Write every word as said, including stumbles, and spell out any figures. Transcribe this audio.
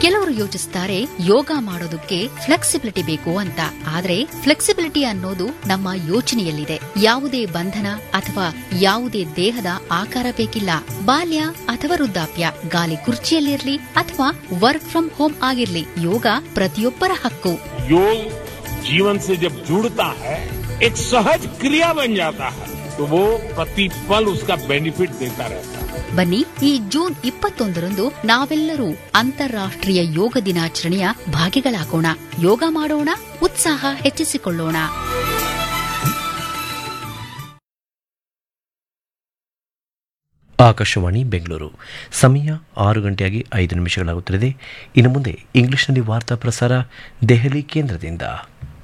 ಕೆಲವರು ಯೋಚಿಸ್ತಾರೆ ಯೋಗ ಮಾಡೋದಕ್ಕೆ ಫ್ಲೆಕ್ಸಿಬಿಲಿಟಿ ಬೇಕು ಅಂತ. ಆದ್ರೆ ಫ್ಲೆಕ್ಸಿಬಿಲಿಟಿ ಅನ್ನೋದು ನಮ್ಮ ಯೋಚನೆಯಲ್ಲಿದೆ. ಯಾವುದೇ ಬಂಧನ ಅಥವಾ ಯಾವುದೇ ದೇಹದ ಆಕಾರ ಬೇಕಿಲ್ಲ. ಬಾಲ್ಯ ಅಥವಾ ವೃದ್ಧಾಪ್ಯ, ಗಾಲಿ ಕುರ್ಚಿಯಲ್ಲಿರ್ಲಿ ಅಥವಾ ವರ್ಕ್ ಫ್ರಮ್ ಹೋಮ್ ಆಗಿರ್ಲಿ, ಯೋಗ ಪ್ರತಿಯೊಬ್ಬರ ಹಕ್ಕು. योग जीवन से जब जुड़ता है, एक सहज क्रिया बन जाता है, तो वो प्रतिपल उसका बेनिफिट देता रहता है. ಬನ್ನಿ, ಈ ಜೂನ್ ಇಪ್ಪತ್ತೊಂದರಂದು ನಾವೆಲ್ಲರೂ ಅಂತಾರಾಷ್ಟ್ರೀಯ ಯೋಗ ದಿನಾಚರಣೆಯ ಭಾಗಿಗಳಾಗೋಣ. ಯೋಗ ಮಾಡೋಣ, ಉತ್ಸಾಹ ಹೆಚ್ಚಿಸಿಕೊಳ್ಳೋಣ. ಆಕಾಶವಾಣಿ ಬೆಂಗಳೂರು. ಸಮಯ ಆರು ಗಂಟೆಯಾಗಿ ಐದು ನಿಮಿಷಗಳಾಗುತ್ತಿದೆ. ಇನ್ನು ಮುಂದೆ ಇಂಗ್ಲಿಷ್ನಲ್ಲಿ ವಾರ್ತಾ ಪ್ರಸಾರ ದೆಹಲಿ ಕೇಂದ್ರದಿಂದ.